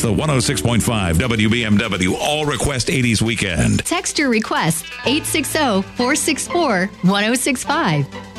the 106.5 WBMW All Request 80s Weekend. Text your request 860-464-1065.